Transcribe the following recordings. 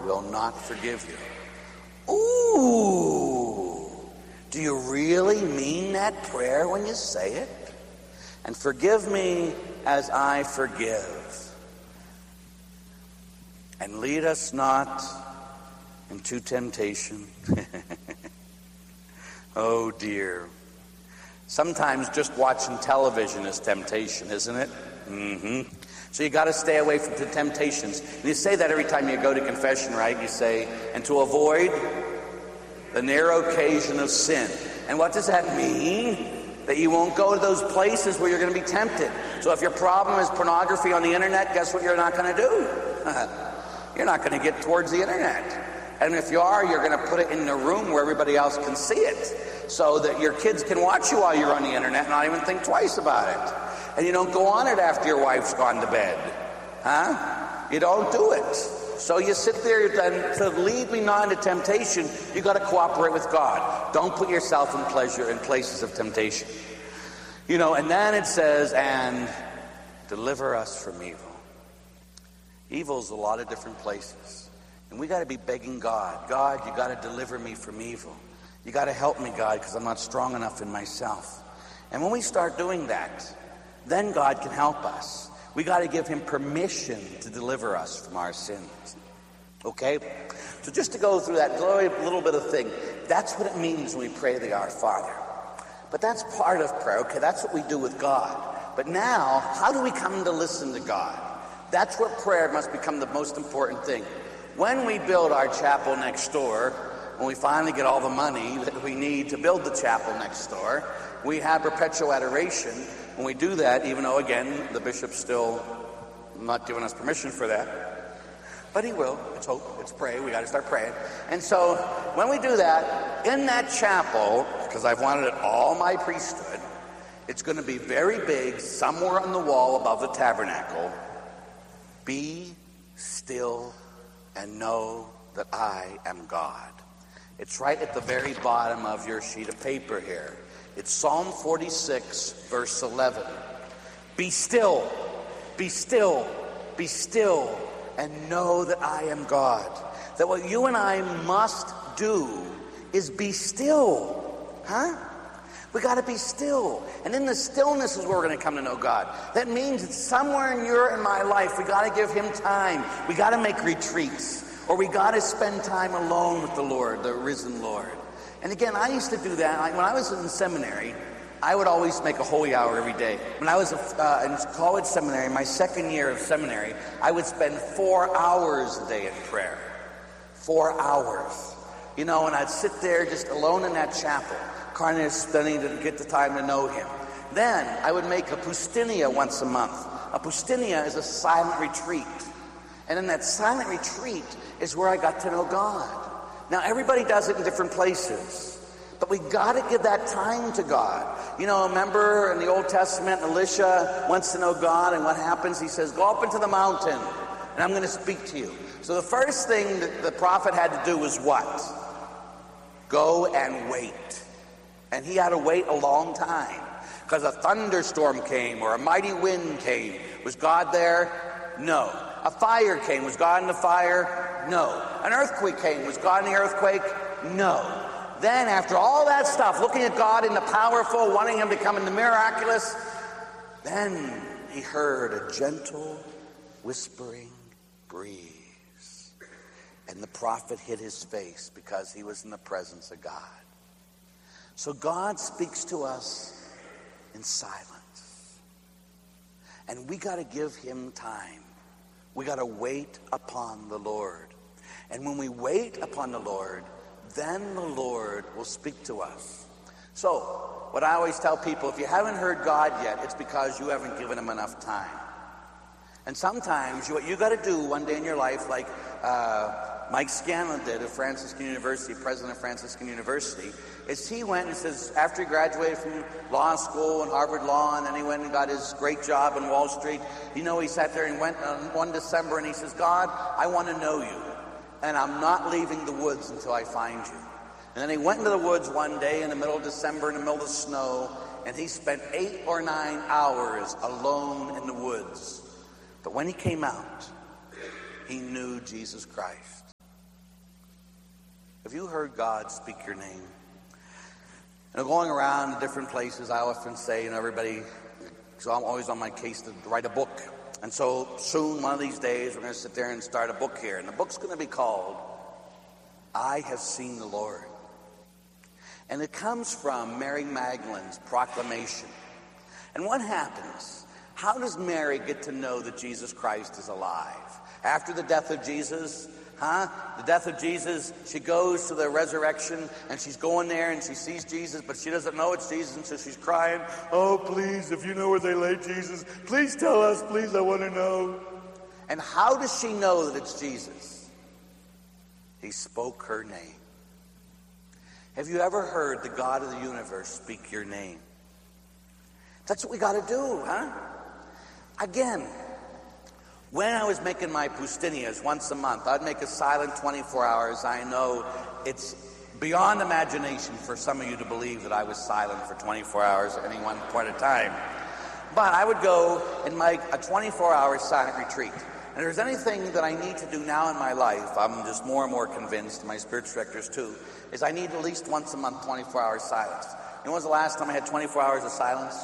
will not forgive you. Ooh, do you really mean that prayer when you say it? And forgive me as I forgive. And lead us not into temptation. Oh dear. Sometimes just watching television is temptation, isn't it? Mm-hmm. So you got to stay away from the temptations. And you say that every time you go to confession, right? You say, and to avoid the narrow occasion of sin. And what does that mean? That you won't go to those places where you're going to be tempted. So if your problem is pornography on the internet, guess what you're not going to do? You're not going to get towards the internet. And if you are, you're going to put it in a room where everybody else can see it, so that your kids can watch you while you're on the internet and not even think twice about it. And you don't go on it after your wife's gone to bed. You don't do it. So you sit there, and to lead me not into temptation, you got to cooperate with God. Don't put yourself in places of temptation. And then it says, and deliver us from evil. Evil's a lot of different places. And we got to be begging God, God, you got to deliver me from evil. You got to help me, God, because I'm not strong enough in myself. And when we start doing that, then God can help us. We got to give him permission to deliver us from our sins. Okay? So just to go through that little bit of thing, that's what it means when we pray the Our Father. But that's part of prayer. Okay, that's what we do with God. But now, how do we come to listen to God? That's what prayer must become the most important thing. When we build our chapel next door, when we finally get all the money that we need to build the chapel next door, we have perpetual adoration. When we do that, even though, again, the bishop's still not giving us permission for that, but he will. Let's hope. Let's pray. We got to start praying. And so when we do that, in that chapel, because I've wanted it all my priesthood, it's going to be very big, somewhere on the wall above the tabernacle. Be still and know that I am God. It's right at the very bottom of your sheet of paper here. It's Psalm 46, verse 11. Be still, be still, be still, and know that I am God. That what you and I must do is be still. We got to be still. And in the stillness is where we're going to come to know God. That means it's somewhere in your and my life, we got to give him time. We got to make retreats. Or we got to spend time alone with the Lord, the risen Lord. And again, I used to do that. When I was in seminary, I would always make a holy hour every day. When I was in college seminary, my second year of seminary, I would spend 4 hours a day in prayer. 4 hours. And I'd sit there just alone in that chapel, kind of studying to get the time to know him. Then I would make a poustinia once a month. A poustinia is a silent retreat. And in that silent retreat is where I got to know God. Now, everybody does it in different places, but we got to give that time to God. Remember in the Old Testament, Elisha wants to know God, and what happens? He says, go up into the mountain, and I'm going to speak to you. So the first thing that the prophet had to do was what? Go and wait. And he had to wait a long time, because a thunderstorm came, or a mighty wind came. Was God there? No. A fire came. Was God in the fire? No. An earthquake came. Was God in the earthquake? No. Then after all that stuff, looking at God in the powerful, wanting him to come in the miraculous, then he heard a gentle whispering breeze. And the prophet hid his face because he was in the presence of God. So God speaks to us in silence. And we got to give him time. We got to wait upon the Lord. And when we wait upon the Lord, then the Lord will speak to us. So, what I always tell people, if you haven't heard God yet, it's because you haven't given him enough time. And sometimes what you got to do one day in your life, like Mike Scanlon did at Franciscan University, president of Franciscan University, is he went and says, after he graduated from law school and Harvard Law, and then he went and got his great job in Wall Street, he sat there and went on 1 December and he says, God, I want to know you, and I'm not leaving the woods until I find you. And then he went into the woods one day in the middle of December, in the middle of the snow, and he spent 8 or 9 hours alone in the woods. But when he came out, he knew Jesus Christ. Have you heard God speak your name? Going around to different places, I often say, everybody, because I'm always on my case to write a book. And so soon, one of these days, we're going to sit there and start a book here. And the book's going to be called, I Have Seen the Lord. And it comes from Mary Magdalene's proclamation. And what happens? How does Mary get to know that Jesus Christ is alive? After the death of Jesus, the death of Jesus, she goes to the resurrection, and she's going there, and she sees Jesus, but she doesn't know it's Jesus, and so she's crying, oh, please, if you know where they laid Jesus, please tell us, please, I want to know. And how does she know that it's Jesus? He spoke her name. Have you ever heard the God of the universe speak your name? That's what we got to do, Again, when I was making my Pustinias once a month, I'd make a silent 24 hours. I know it's beyond imagination for some of you to believe that I was silent for 24 hours at any one point in time. But I would go and make a 24-hour silent retreat. And if there's anything that I need to do now in my life, I'm just more and more convinced, my spiritual directors too, is I need at least once a month 24 hours silence. You know when was the last time I had 24 hours of silence?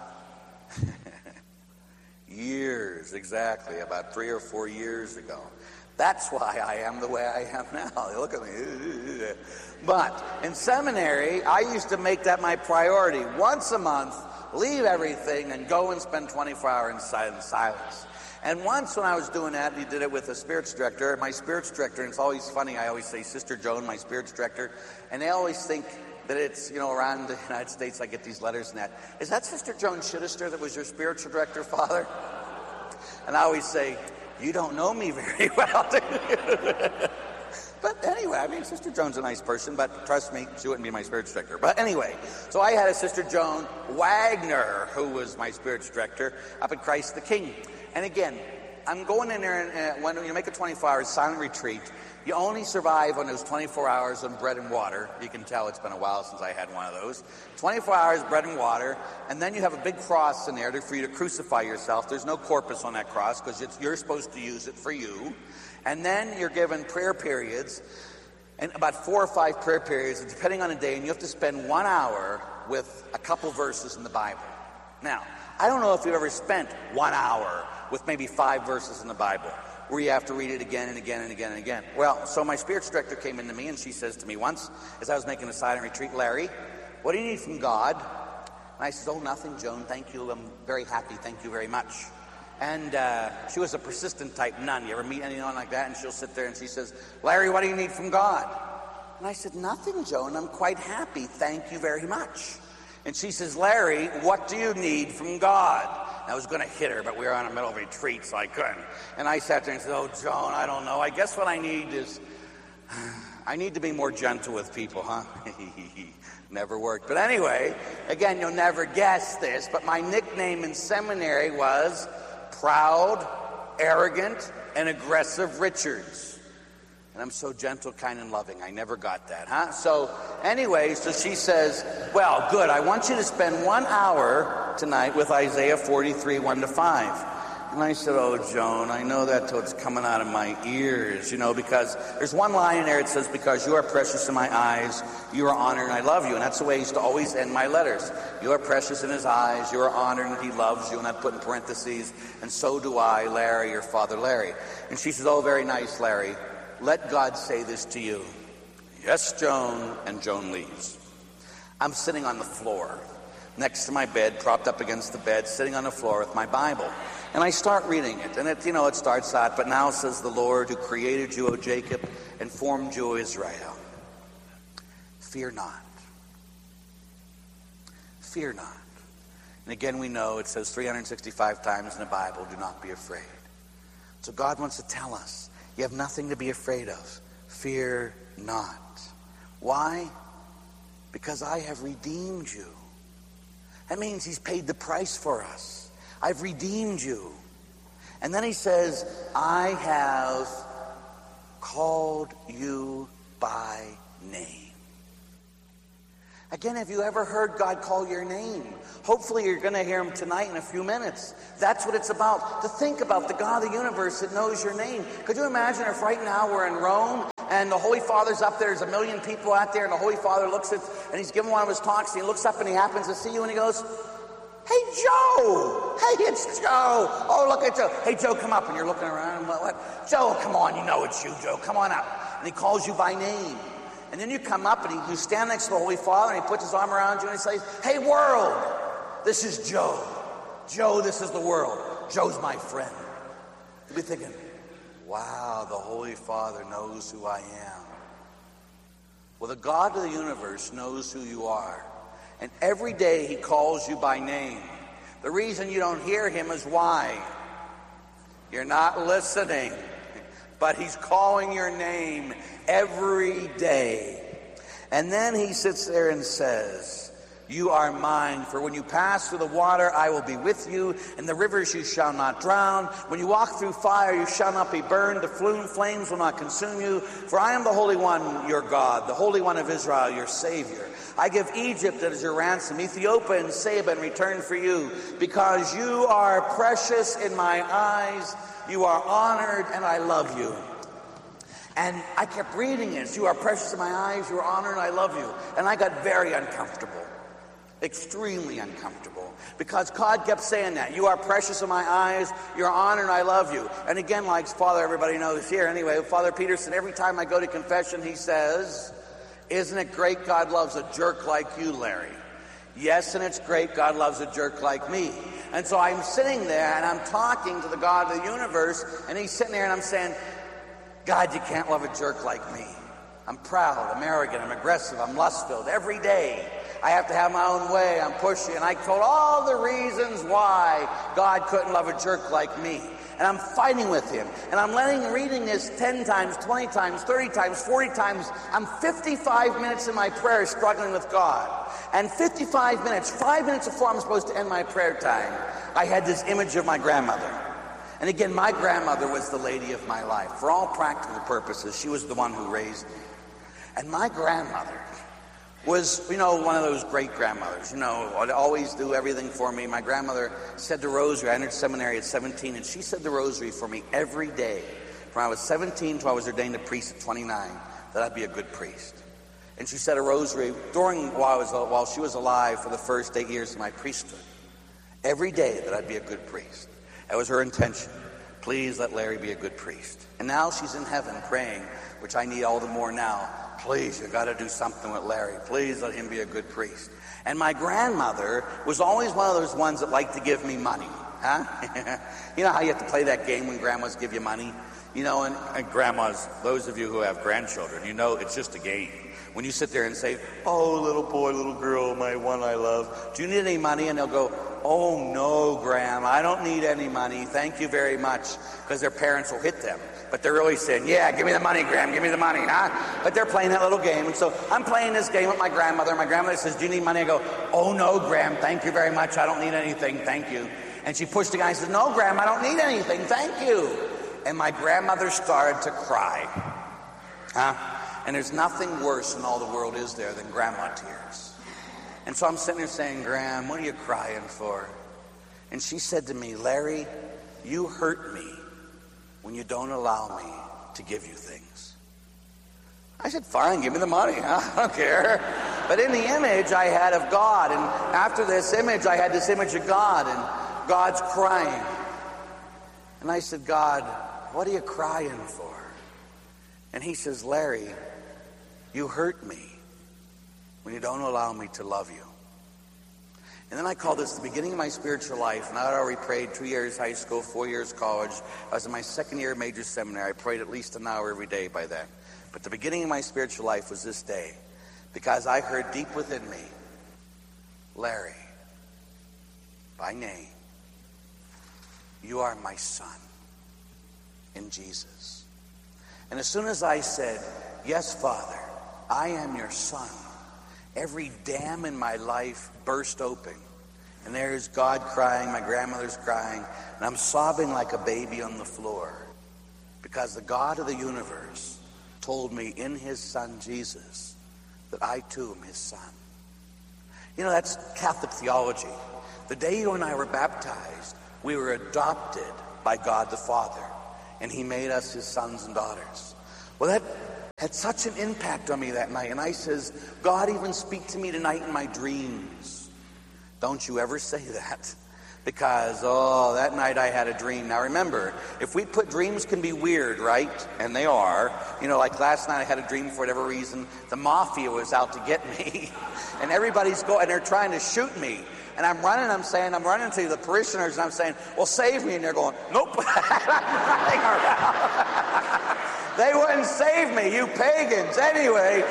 Years, exactly, about 3 or 4 years ago. That's why I am the way I am now. Look at me. But in seminary, I used to make that my priority. Once a month, leave everything and go and spend 24 hours in silence. And once when I was doing that, he did it with a spiritual director. My spiritual director, and it's always funny, I always say Sister Joan, my spiritual director, and they always think that it's, around the United States I get these letters and that. Is that Sister Joan Chittister that was your spiritual director, Father? And I always say, you don't know me very well, do you? But anyway, Sister Joan's a nice person, but trust me, she wouldn't be my spiritual director. But anyway, so I had a Sister Joan Wagner, who was my spiritual director up at Christ the King. And again, I'm going in there, and when you make a 24-hour silent retreat, you only survive on those 24 hours on bread and water. You can tell it's been a while since I had one of those. 24 hours, bread and water, and then you have a big cross in there for you to crucify yourself. There's no corpus on that cross because you're supposed to use it for you. And then you're given prayer periods, and about 4 or 5 prayer periods, depending on the day, and you have to spend 1 hour with a couple verses in the Bible. Now, I don't know if you've ever spent 1 hour with maybe 5 verses in the Bible, where you have to read it again and again and again and again. Well, so my spiritual director came into me, and she says to me once, as I was making a silent retreat, Larry, what do you need from God? And I said, oh, nothing, Joan, thank you, I'm very happy, thank you very much. And she was a persistent type nun. You ever meet anyone like that? And she'll sit there and she says, Larry, what do you need from God? And I said, nothing, Joan, I'm quite happy, thank you very much. And she says, Larry, what do you need from God? I was going to hit her, but we were on a middle retreat, so I couldn't. And I sat there and said, oh, Joan, I don't know. I guess what I need is, I need to be more gentle with people, huh? Never worked. But anyway, again, you'll never guess this, but my nickname in seminary was Proud, Arrogant, and Aggressive Richards. And I'm so gentle, kind, and loving. I never got that, huh? So anyway, so she says, well, good. I want you to spend 1 hour tonight with Isaiah 43, 1-5. And I said, oh, Joan, I know that till it's coming out of my ears, because there's one line in there. It says, because you are precious in my eyes, you are honored, and I love you. And that's the way I used to always end my letters. You are precious in his eyes, you are honored, and he loves you. And I put in parentheses, and so do I, Larry, your father, Larry. And she says, oh, very nice, Larry. Let God say this to you. Yes, Joan. And Joan leaves. I'm sitting on the floor next to my bed, propped up against the bed, sitting on the floor with my Bible. And I start reading it. And it starts out, but now says the Lord who created you, O Jacob, and formed you, O Israel. Fear not. Fear not. And again, we know it says 365 times in the Bible, do not be afraid. So God wants to tell us, you have nothing to be afraid of. Fear not. Why? Because I have redeemed you. That means he's paid the price for us. I've redeemed you. And then he says, I have called you by name. Again, have you ever heard God call your name? Hopefully you're going to hear him tonight in a few minutes. That's what it's about. To think about the God of the universe that knows your name. Could you imagine if right now we're in Rome and the Holy Father's up there. There's a million people out there, and the Holy Father looks at, and he's giving one of his talks, and he looks up and he happens to see you, and he goes, "Hey, Joe! Hey, it's Joe! Oh, look at Joe. Hey, Joe, come up." And you're looking around, what? "Joe, come on, you know it's you, Joe. Come on up." And he calls you by name. And then you come up, and you stand next to the Holy Father, and he puts his arm around you, and he says, "Hey, world, this is Joe. Joe, this is the world. Joe's my friend." You'll be thinking, wow, the Holy Father knows who I am. Well, the God of the universe knows who you are. And every day he calls you by name. The reason you don't hear him is why? You're not listening. But he's calling your name every day. And then he sits there and says, "You are mine, for when you pass through the water, I will be with you. In the rivers you shall not drown. When you walk through fire, you shall not be burned. The flames will not consume you. For I am the Holy One, your God, the Holy One of Israel, your Savior. I give Egypt as your ransom, Ethiopia and Seba in return for you, because you are precious in my eyes. You are honored, and I love you." And I kept reading this. You are precious in my eyes, you are honored, and I love you. And I got very uncomfortable. Extremely uncomfortable. Because God kept saying that. You are precious in my eyes, you're honored, and I love you. And again, like Father, everybody knows here, anyway, Father Peterson, every time I go to confession, he says, "Isn't it great God loves a jerk like you, Larry?" Yes, and it's great God loves a jerk like me. And so I'm sitting there, and I'm talking to the God of the universe, and he's sitting there, and I'm saying, "God, you can't love a jerk like me. I'm proud, I'm arrogant, I'm aggressive, I'm lust-filled. Every day I have to have my own way, I'm pushy." And I told all the reasons why God couldn't love a jerk like me. And I'm fighting with him. And I'm reading this 10 times, 20 times, 30 times, 40 times. I'm 55 minutes in my prayer struggling with God. And 55 minutes, 5 minutes before I'm supposed to end my prayer time, I had this image of my grandmother. And again, my grandmother was the lady of my life. For all practical purposes, she was the one who raised me. And my grandmother was, one of those great grandmothers, would always do everything for me. My grandmother said the rosary. I entered seminary at 17, and she said the rosary for me every day. From I was 17 till I was ordained a priest at 29, that I'd be a good priest. And she said a rosary while she was alive for the first 8 years of my priesthood. Every day that I'd be a good priest. That was her intention. Please let Larry be a good priest. And now she's in heaven praying, which I need all the more now. Please, you got to do something with Larry. Please let him be a good priest. And my grandmother was always one of those ones that liked to give me money. Huh? You know how you have to play that game when grandmas give you money? And grandmas, those of you who have grandchildren, it's just a game. When you sit there and say, "Oh, little boy, little girl, my one I love, do you need any money?" And they'll go, "Oh, no, Graham, I don't need any money. Thank you very much," because their parents will hit them. But they're really saying, "Yeah, give me the money, Graham, give me the money," huh? But they're playing that little game. And so I'm playing this game with my grandmother. My grandmother says, "Do you need money?" I go, "Oh, no, Graham, thank you very much. I don't need anything, thank you." And she pushed the guy and says, "No, Graham, I don't need anything, thank you." And my grandmother started to cry. Huh? And there's nothing worse in all the world, is there, than grandma tears. And so I'm sitting there saying, "Graham, what are you crying for?" And she said to me, "Larry, you hurt me when you don't allow me to give you things." I said, "Fine, give me the money. Huh? I don't care." But in the image I had of God, and after this image, I had this image of God, and God's crying. And I said, "God, what are you crying for?" And he says, "Larry, you hurt me when you don't allow me to love you." And then I call this the beginning of my spiritual life. And I had already prayed 2 years high school, 4 years college. I was in my second year of major seminary. I prayed at least an hour every day by then. But the beginning of my spiritual life was this day, because I heard deep within me, "Larry, by name, you are my son in Jesus." And as soon as I said, "Yes, Father, I am your son," every dam in my life burst open. And there's God crying, my grandmother's crying, and I'm sobbing like a baby on the floor. Because the God of the universe told me in his son Jesus that I too am his son. That's Catholic theology. The day you and I were baptized, we were adopted by God the Father, and he made us his sons and daughters. Well, that had such an impact on me that night. And I says, God even speak to me tonight in my dreams. Don't you ever say that. Because, that night I had a dream. Now remember, if we put dreams can be weird, right? And they are. You know, like last night I had a dream for whatever reason. The mafia was out to get me. And everybody's going, and they're trying to shoot me. And I'm running to the parishioners, and I'm saying, well, save me. And they're going, nope. I'm running around. They wouldn't save me, you pagans. Anyway.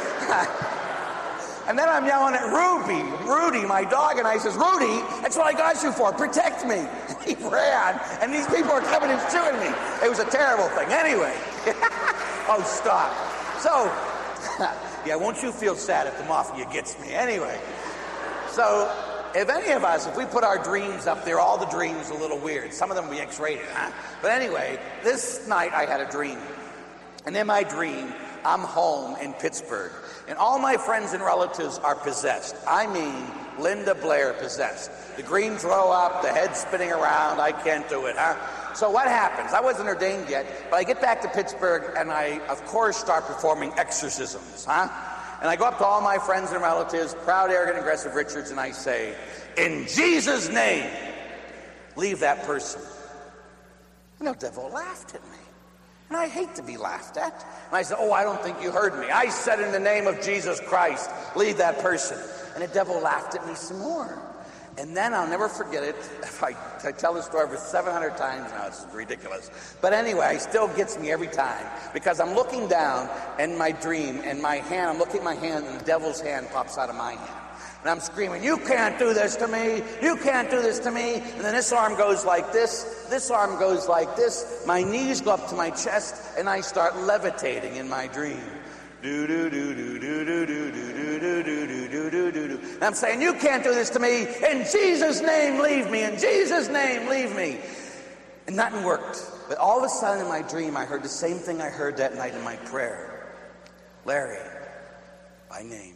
And then I'm yelling at Rudy, my dog, and I says, Rudy, that's what I got you for, protect me. And he ran, and these people are coming and shooting me. It was a terrible thing. Anyway. Oh, stop. So, yeah, won't you feel sad if the mafia gets me? Anyway. So, if any of us, if we put our dreams up there, all the dreams are a little weird. Some of them will be X-rated, huh? But anyway, this night I had a dream. And in my dream, I'm home in Pittsburgh. And all my friends and relatives are possessed. I mean, Linda Blair possessed. The green throw up, the head spinning around. I can't do it, huh? So what happens? I wasn't ordained yet, but I get back to Pittsburgh and I, of course, start performing exorcisms, huh? And I go up to all my friends and relatives, proud, arrogant, aggressive Richards, and I say, in Jesus' name, leave that person. And the devil laughed at me. And I hate to be laughed at. And I said, I don't think you heard me. I said in the name of Jesus Christ, leave that person. And the devil laughed at me some more. And then I'll never forget it. I tell this story over 700 times now. It's ridiculous. But anyway, it still gets me every time. Because I'm looking down in my dream, and my hand, I'm looking at my hand, and the devil's hand pops out of my hand. And I'm screaming, you can't do this to me. You can't do this to me. And then this arm goes like this. This arm goes like this. My knees go up to my chest, and I start levitating in my dream. Do do do do do do do do do do do do do do. And I'm saying, you can't do this to me. In Jesus' name, leave me. In Jesus' name, leave me. And nothing worked. But all of a sudden in my dream, I heard the same thing I heard that night in my prayer. Larry, by name.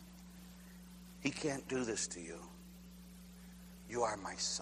He can't do this to you. You are my son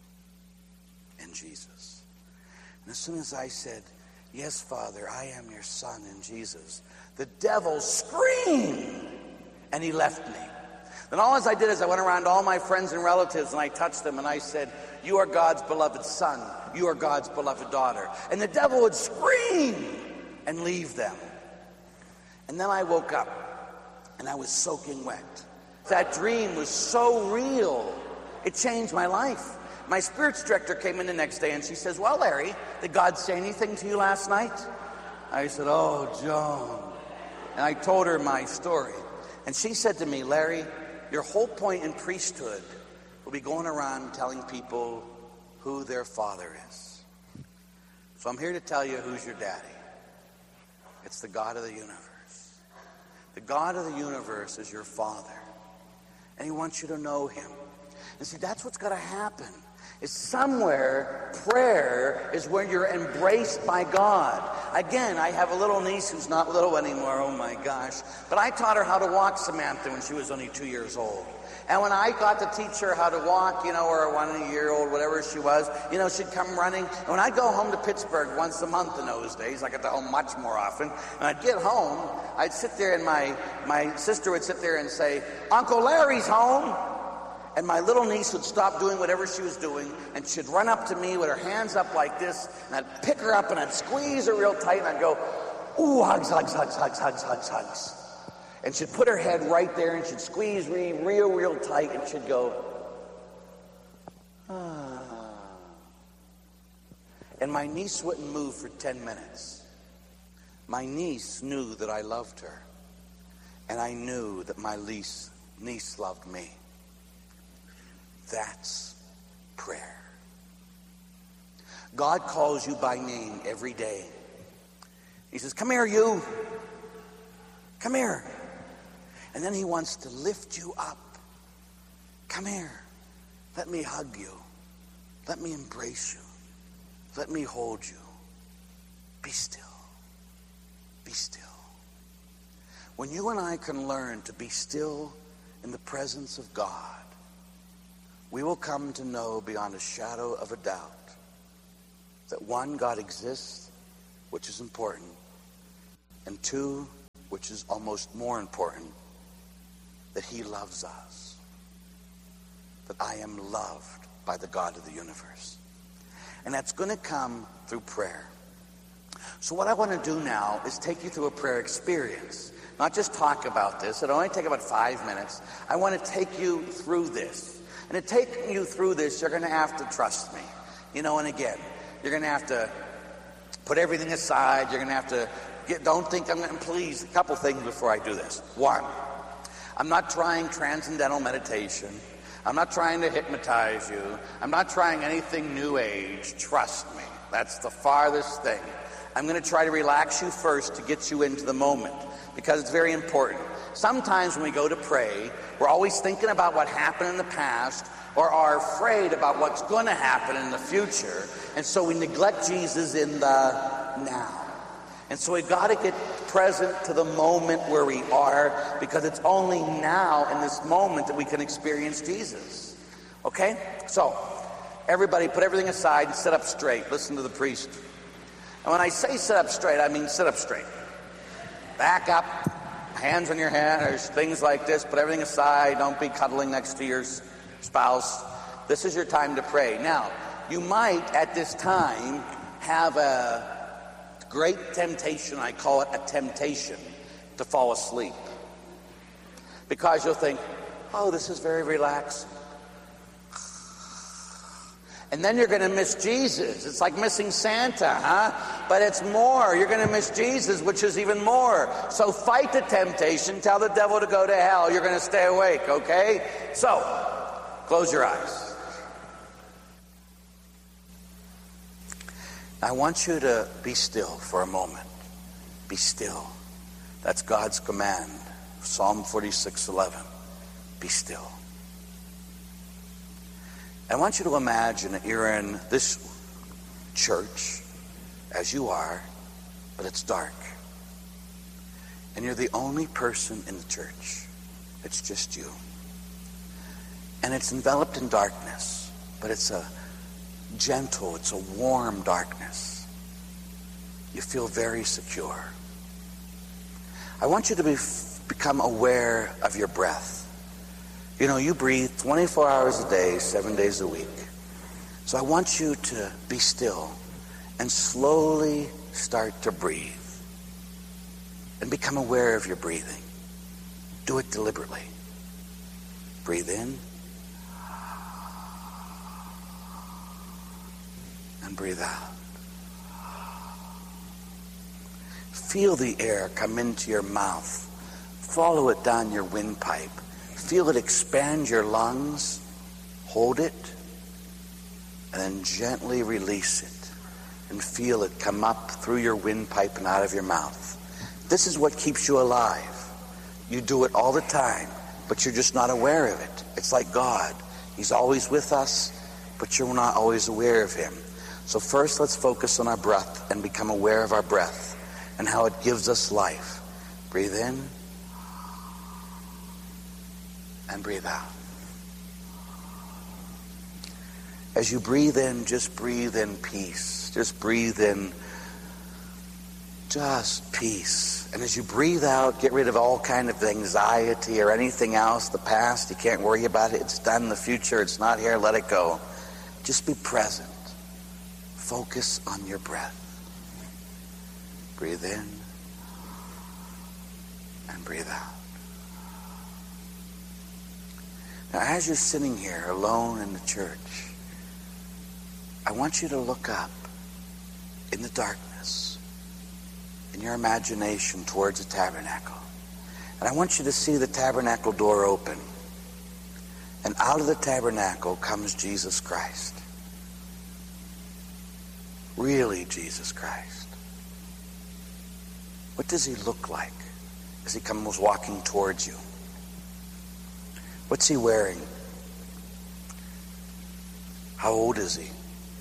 in Jesus. And as soon as I said, yes, Father, I am your son in Jesus, the devil screamed and he left me. Then all I did is I went around to all my friends and relatives and I touched them and I said, you are God's beloved son. You are God's beloved daughter. And the devil would scream and leave them. And then I woke up and I was soaking wet. That dream was so real. It changed my life. My spirits director came in the next day and she says, well, Larry, did God say anything to you last night? I said, oh, Joan. And I told her my story. And she said to me, Larry, your whole point in priesthood will be going around telling people who their father is. So I'm here to tell you who's your daddy. It's the God of the universe. The God of the universe is your father. And he wants you to know him. And see, that's what's got to happen. Is somewhere, prayer is where you're embraced by God. Again, I have a little niece who's not little anymore, oh my gosh. But I taught her how to walk, Samantha, when she was only 2 years old. And when I got to teach her how to walk, or 1 year old, whatever she was, she'd come running. And when I'd go home to Pittsburgh once a month in those days, I got to home much more often, and I'd get home, I'd sit there and my sister would sit there and say, Uncle Larry's home. And my little niece would stop doing whatever she was doing, and she'd run up to me with her hands up like this, and I'd pick her up and I'd squeeze her real tight, and I'd go, ooh, hugs, hugs, hugs, hugs, hugs, hugs, hugs. And she'd put her head right there, and she'd squeeze me real tight, and she'd go, ah. And my niece wouldn't move for 10 minutes. My niece knew that I loved her, and I knew that my niece loved me. That's prayer. God calls you by name every day. He says, come here, you. Come here. And then he wants to lift you up. Come here. Let me hug you. Let me embrace you. Let me hold you. Be still. Be still. When you and I can learn to be still in the presence of God, we will come to know beyond a shadow of a doubt that one, God exists, which is important, and two, which is almost more important, that he loves us. That I am loved by the God of the universe. And that's going to come through prayer. So what I want to do now is take you through a prayer experience. Not just talk about this. It'll only take about 5 minutes. I want to take you through this. And to take you through this, you're going to have to trust me. And again, you're going to have to put everything aside. You're going to have to don't think I'm going to, please, a couple things before I do this. One, I'm not trying transcendental meditation. I'm not trying to hypnotize you. I'm not trying anything new age. Trust me. That's the farthest thing. I'm going to try to relax you first to get you into the moment, because it's very important. Sometimes when we go to pray, we're always thinking about what happened in the past or are afraid about what's going to happen in the future. And so we neglect Jesus in the now. And so we've got to get present to the moment where we are, because it's only now in this moment that we can experience Jesus. Okay? So, everybody put everything aside and sit up straight. Listen to the priest. And when I say sit up straight, I mean sit up straight. Back up, hands on your head, or things like this. Put everything aside. Don't be cuddling next to your spouse. This is your time to pray. Now, you might at this time have a great temptation, I call it a temptation, to fall asleep. Because you'll think, oh, this is very relaxing. And then you're going to miss Jesus. It's like missing Santa, huh? But it's more. You're going to miss Jesus, which is even more. So fight the temptation. Tell the devil to go to hell. You're going to stay awake, okay? So, close your eyes. I want you to be still for a moment. Be still. That's God's command. Psalm 46:11. Be still. I want you to imagine that you're in this church, as you are, but it's dark. And you're the only person in the church. It's just you. And it's enveloped in darkness, but it's a gentle, it's a warm darkness. You feel very secure. I want you to become aware of your breath. You breathe 24 hours a day, 7 days a week. So I want you to be still and slowly start to breathe. And become aware of your breathing. Do it deliberately. Breathe in. And breathe out. Feel the air come into your mouth. Follow it down your windpipe. Feel it expand your lungs. Hold it. And then gently release it. And feel it come up through your windpipe and out of your mouth. This is what keeps you alive. You do it all the time, but you're just not aware of it. It's like God. He's always with us, but you're not always aware of him. So first, let's focus on our breath and become aware of our breath and how it gives us life. Breathe in and breathe out. As you breathe in, just breathe in peace. Just breathe in just peace. And as you breathe out, get rid of all kind of anxiety or anything else. The past, you can't worry about it. It's done. The future, it's not here. Let it go. Just be present. Focus on your breath. Breathe in and breathe out. Now, as you're sitting here alone in the church, I want you to look up in the darkness, in your imagination towards the tabernacle. And I want you to see the tabernacle door open. And out of the tabernacle comes Jesus Christ. Really Jesus Christ. What does he look like as he comes walking towards you? What's he wearing? How old is he?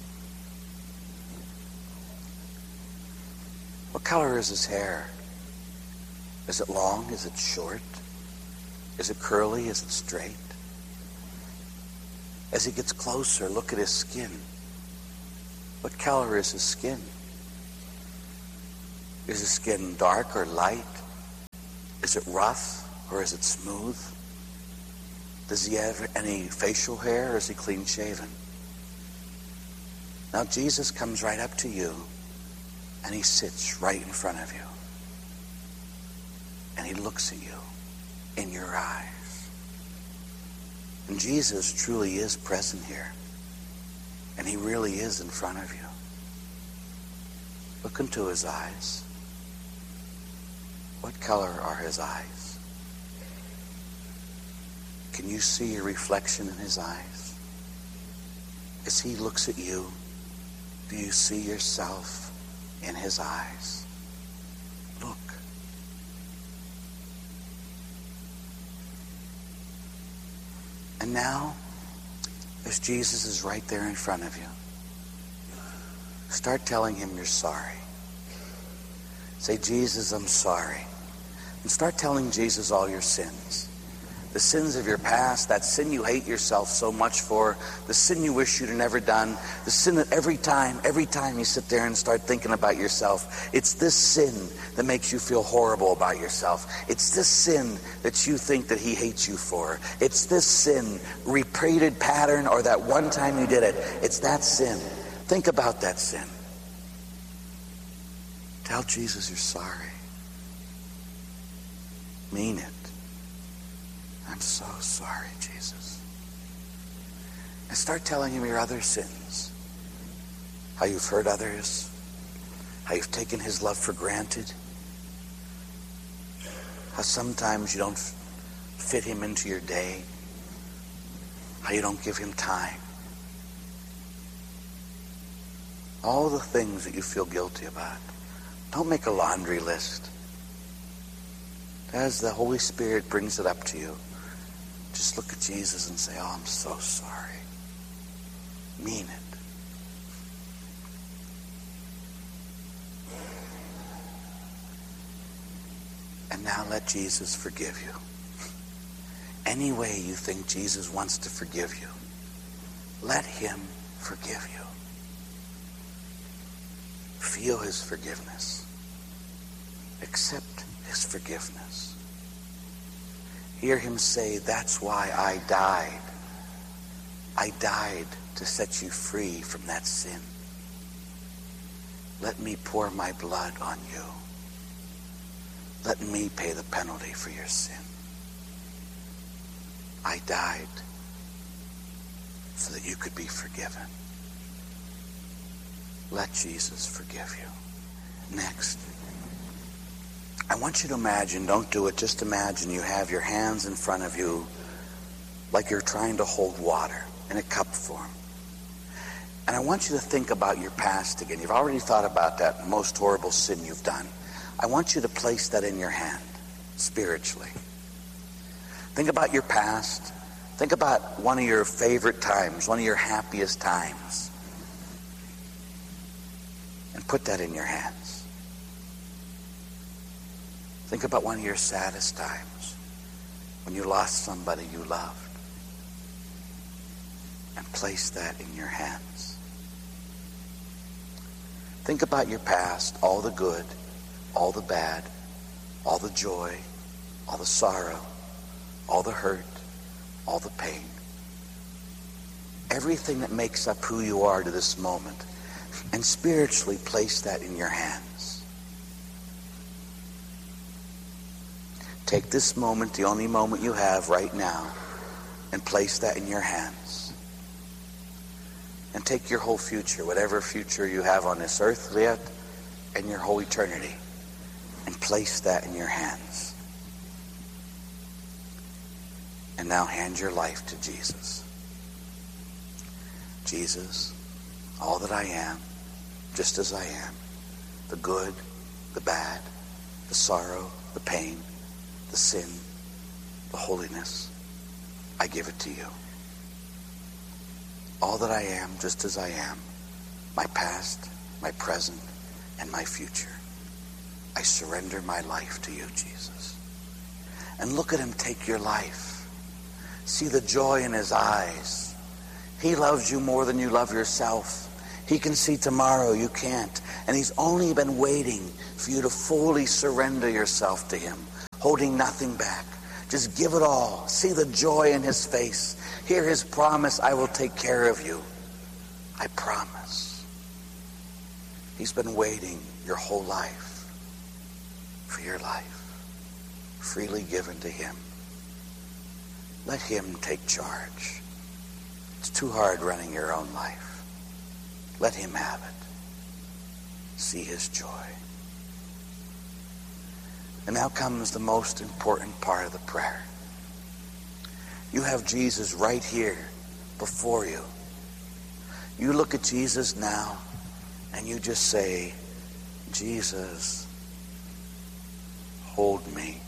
What color is his hair? Is it long? Is it short? Is it curly? Is it straight? As he gets closer, look at his skin. What color is his skin? Is his skin dark or light? Is it rough or is it smooth? Does he have any facial hair or is he clean shaven? Now Jesus comes right up to you and he sits right in front of you. And he looks at you in your eyes. And Jesus truly is present here. And he really is in front of you. Look into his eyes. What color are his eyes? Can you see your reflection in his eyes? As he looks at you, do you see yourself in his eyes? Look. And now, as Jesus is right there in front of you, start telling him you're sorry. Say, Jesus, I'm sorry. And start telling Jesus all your sins. The sins of your past, that sin you hate yourself so much for, the sin you wish you'd have never done, the sin that every time you sit there and start thinking about yourself, it's this sin that makes you feel horrible about yourself. It's this sin that you think that he hates you for. It's this sin, repeated pattern, or that one time you did it. It's that sin. Think about that sin. Tell Jesus you're sorry. Mean it. I'm so sorry, Jesus. And start telling him your other sins. How you've hurt others. How you've taken his love for granted. How sometimes you don't fit him into your day. How you don't give him time. All the things that you feel guilty about. Don't make a laundry list. As the Holy Spirit brings it up to you, just look at Jesus and say, oh, I'm so sorry. Mean it. And now let Jesus forgive you. Any way you think Jesus wants to forgive you, let him forgive you. Feel his forgiveness. Accept his forgiveness. Hear him say, that's why I died. I died to set you free from that sin. Let me pour my blood on you. Let me pay the penalty for your sin. I died so that you could be forgiven. Let Jesus forgive you. Next, I want you to imagine, don't do it, just imagine you have your hands in front of you like you're trying to hold water in a cup form. And I want you to think about your past again. You've already thought about that most horrible sin you've done. I want you to place that in your hand, spiritually. Think about your past. Think about one of your favorite times, one of your happiest times. And put that in your hands. Think about one of your saddest times, when you lost somebody you loved. And place that in your hands. Think about your past, all the good, all the bad, all the joy, all the sorrow, all the hurt, all the pain. Everything that makes up who you are to this moment. And spiritually place that in your hands. Take this moment, the only moment you have right now, and place that in your hands. And take your whole future, whatever future you have on this earth yet, and your whole eternity, and place that in your hands. And now hand your life to Jesus. Jesus, all that I am, just as I am, the good, the bad, the sorrow, the pain, the sin, the holiness, I give it to you. All that I am, just as I am, my past, my present, and my future. I surrender my life to you, Jesus. And look at him take your life. See the joy in his eyes. He loves you more than you love yourself. He can see tomorrow, you can't. And he's only been waiting for you to fully surrender yourself to him. holding nothing back. Just give it all. See the joy in his face. Hear his promise, I will take care of you. I promise. He's been waiting your whole life for your life, freely given to him. Let him take charge. It's too hard running your own life. Let him have it. See his joy. And now comes the most important part of the prayer. You have Jesus right here before you. You look at Jesus now and you just say, Jesus, hold me.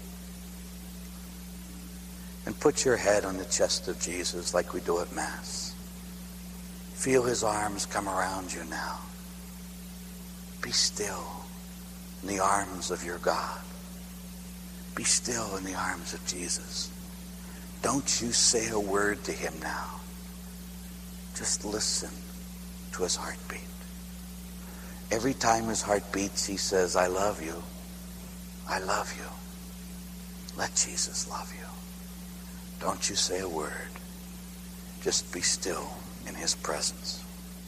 And put your head on the chest of Jesus like we do at Mass. Feel his arms come around you now. Be still in the arms of your God. Be still in the arms of Jesus. Don't you say a word to him now. Just listen to his heartbeat. Every time his heart beats, he says, I love you. I love you. Let Jesus love you. Don't you say a word. Just be still in his presence.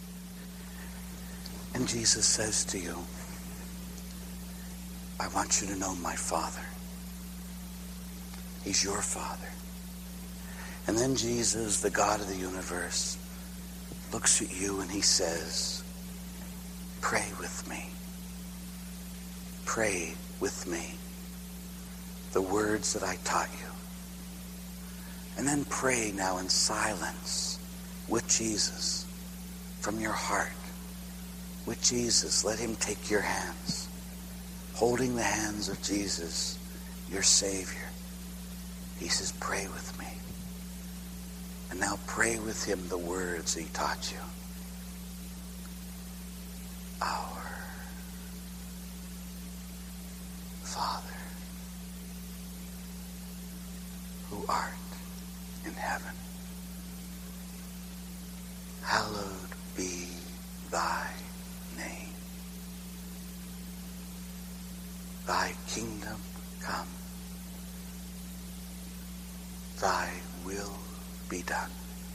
And Jesus says to you, I want you to know my Father. He's your Father. And then Jesus, the God of the universe, looks at you and he says, pray with me. Pray with me the words that I taught you. And then pray now in silence with Jesus from your heart. With Jesus, let him take your hands, holding the hands of Jesus, your Savior. He says, pray with me. And now pray with him the words he taught you. Our Father, who art in heaven, hallowed be thy name. Thy kingdom come. Thy will be done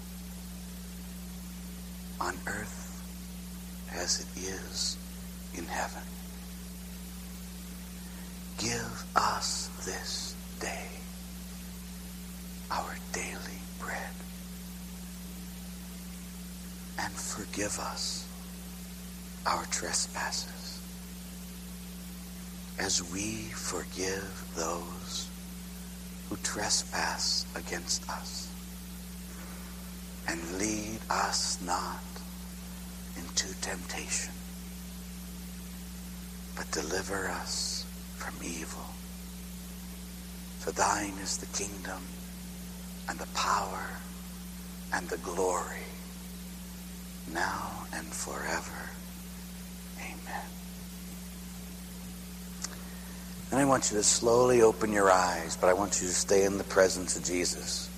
on earth as it is in heaven. Give us this day our daily bread, and forgive us our trespasses as we forgive those who trespass against us. And lead us not into temptation, but deliver us from evil. For thine is the kingdom and the power and the glory, now and forever. Amen. And I want you to slowly open your eyes, but I want you to stay in the presence of Jesus.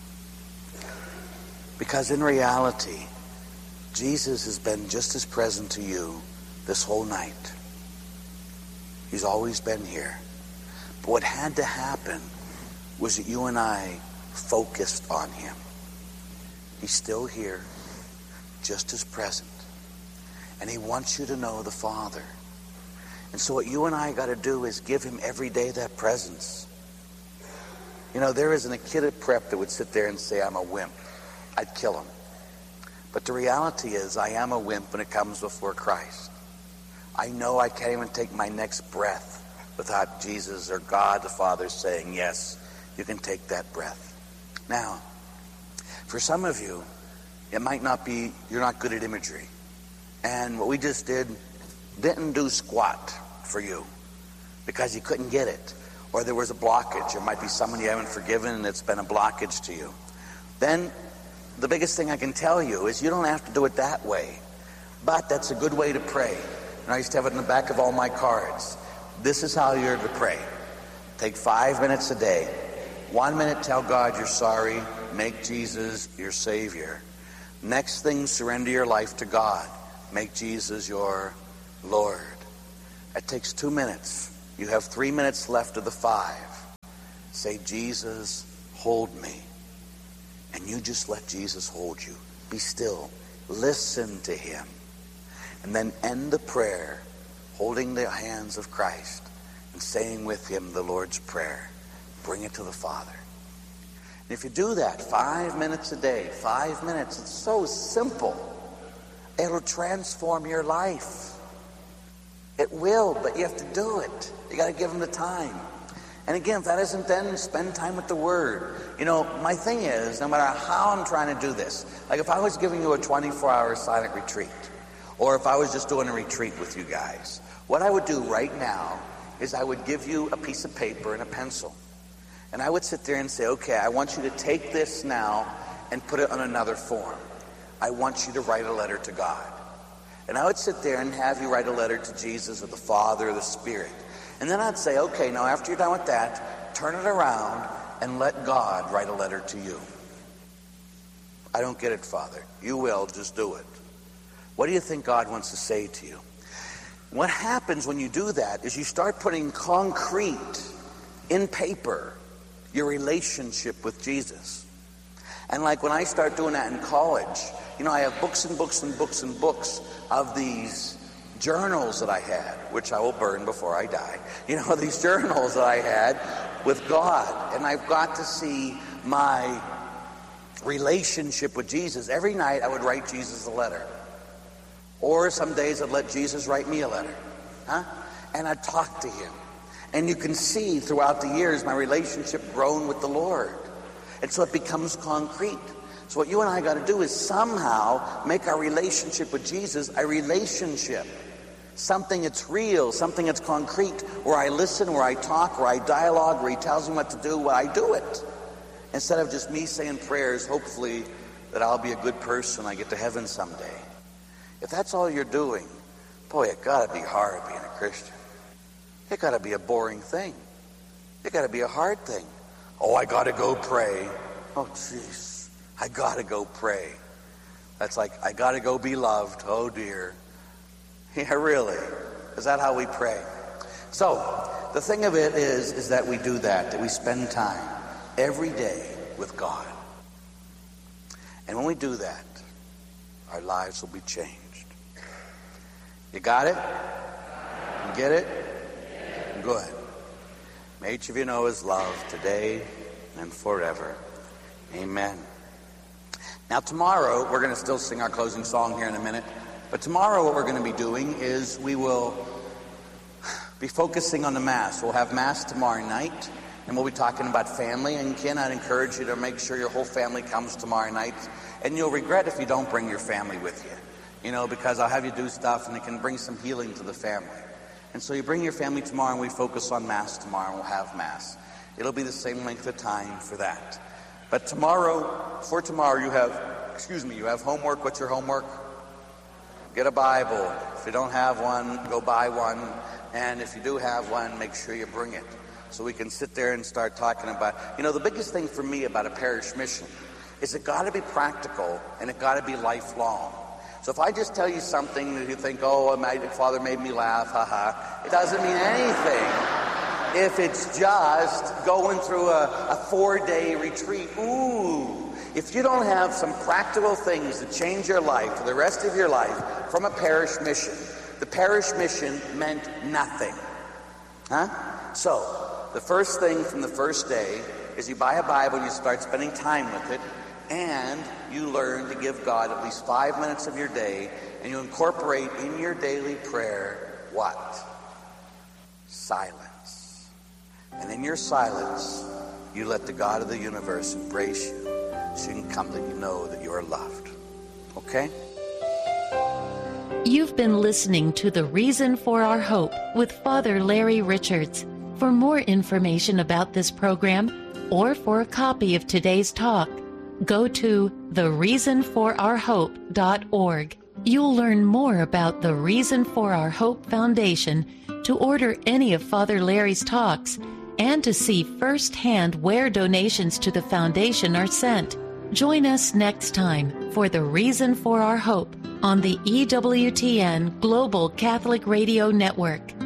Because in reality, Jesus has been just as present to you this whole night. He's always been here. But what had to happen was that you and I focused on him. He's still here, just as present. And he wants you to know the Father. And so what you and I got to do is give him every day that presence. You know, there isn't a kid at prep that would sit there and say, I'm a wimp. I'd kill him. But the reality is, I am a wimp when it comes before Christ. I know I can't even take my next breath without Jesus or God the Father saying, yes, you can take that breath. Now, for some of you, it might not be, you're not good at imagery. And what we just didn't do squat for you because you couldn't get it. Or there was a blockage. There might be someone you haven't forgiven and it's been a blockage to you. Then the biggest thing I can tell you is you don't have to do it that way. But that's a good way to pray. And I used to have it in the back of all my cards. This is how you're to pray. Take 5 minutes a day. 1 minute, tell God you're sorry. Make Jesus your Savior. Next thing, surrender your life to God. Make Jesus your Lord. It takes 2 minutes. You have 3 minutes left of the 5. Say, Jesus, hold me. And you just let Jesus hold you. Be still. Listen to him. And then end the prayer holding the hands of Christ and saying with him the Lord's Prayer. Bring it to the Father. And if you do that 5 minutes a day, 5 minutes, it's so simple. It'll transform your life. It will, but you have to do it. You got to give him the time. And again, if that isn't, then spend time with the Word. You know, my thing is, no matter how I'm trying to do this, like if I was giving you a 24-hour silent retreat, or if I was just doing a retreat with you guys, what I would do right now is I would give you a piece of paper and a pencil. And I would sit there and say, okay, I want you to take this now and put it on another form. I want you to write a letter to God. And I would sit there and have you write a letter to Jesus or the Father or the Spirit. And then I'd say, okay, now after you're done with that, turn it around and let God write a letter to you. I don't get it, Father. You will, just do it. What do you think God wants to say to you? What happens when you do that is you start putting concrete in paper your relationship with Jesus. And like when I start doing that in college, you know, I have books and books and books and books of these journals that I had, which I will burn before I die. You know, these journals that I had with God. And I've got to see my relationship with Jesus. Every night I would write Jesus a letter. Or some days I'd let Jesus write me a letter. And I'd talk to him. And you can see throughout the years my relationship grown with the Lord. And so it becomes concrete. So what you and I got to do is somehow make our relationship with Jesus a relationship. Something that's real, something that's concrete, where I listen, where I talk, where I dialogue, where he tells me what to do, where I do it. Instead of just me saying prayers, hopefully that I'll be a good person, I get to heaven someday. If that's all you're doing, boy, it got to be hard being a Christian. It got to be a boring thing. It got to be a hard thing. Oh, I got to go pray. Oh, jeez. I got to go pray. That's like, I got to go be loved. Oh, dear. Yeah, really. Is that how we pray? So, the thing of it is that we do that we spend time every day with God. And when we do that, our lives will be changed. You got it? You get it? Good. May each of you know his love today and forever. Amen. Now tomorrow, we're going to still sing our closing song here in a minute. But tomorrow what we're going to be doing is we will be focusing on the Mass. We'll have Mass tomorrow night. And we'll be talking about family. And Ken, I'd encourage you to make sure your whole family comes tomorrow night. And you'll regret if you don't bring your family with you. You know, because I'll have you do stuff and it can bring some healing to the family. And so you bring your family tomorrow and we focus on Mass tomorrow and we'll have Mass. It'll be the same length of time for that. But for tomorrow you have homework. What's your homework? Get a Bible. If you don't have one, go buy one. And if you do have one, make sure you bring it. So we can sit there and start talking about, you know, the biggest thing for me about a parish mission is it got to be practical and it got to be lifelong. So if I just tell you something that you think, oh, my father made me laugh, haha, it doesn't mean anything. If it's just going through a 4-day retreat, ooh. If you don't have some practical things that change your life for the rest of your life from a parish mission, the parish mission meant nothing. So, the first thing from the first day is you buy a Bible, you start spending time with it, and you learn to give God at least 5 minutes of your day, and you incorporate in your daily prayer what? Silence. And in your silence, you let the God of the universe embrace you so you can come that you know that you are loved. Okay? You've been listening to The Reason for Our Hope with Father Larry Richards. For more information about this program or for a copy of today's talk, go to thereasonforourhope.org. You'll learn more about the Reason for Our Hope Foundation, to order any of Father Larry's talks, and to see firsthand where donations to the foundation are sent. Join us next time for The Reason for Our Hope on the EWTN Global Catholic Radio Network.